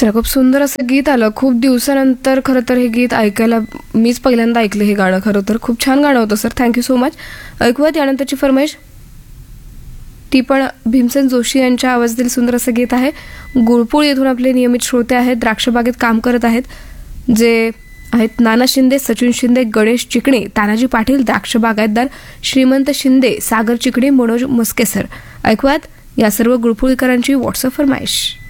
चला, खूप सुंदर असं गीत आलं. खूप दिवसानंतर खरं तर हे गीत ऐकायला मीच पहिल्यांदा ऐकलं हे गाणं. खरं तर खूप छान गाणं होतं सर. Thank you so much. ऐकूयात यानंतरची फरमाईश. ती पण भीमसेन जोशी यांच्या आवाजातील सुंदर असं गीत आहे. गुळपूळ येथून आपले नियमित श्रोते आहेत, द्राक्षबागेत काम करत आहेत, जे आहेत नाना शिंदे, सचिन शिंदे, गणेश चिकणे, तानाजी पाटील, द्राक्ष बागायतदार श्रीमंत शिंदे, सागर चिकणे, मनोज मस्के सर. ऐकूयात या सर्व गुळपूळकरांची व्हॉट्सअप फरमाईश.